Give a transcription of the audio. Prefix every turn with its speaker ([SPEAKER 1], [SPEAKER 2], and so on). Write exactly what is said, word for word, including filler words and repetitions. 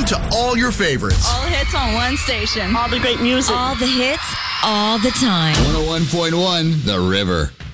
[SPEAKER 1] to all your favorites.
[SPEAKER 2] All hits on one station.
[SPEAKER 3] All the great music.
[SPEAKER 2] All the hits, all the time.
[SPEAKER 1] one oh one point one The River.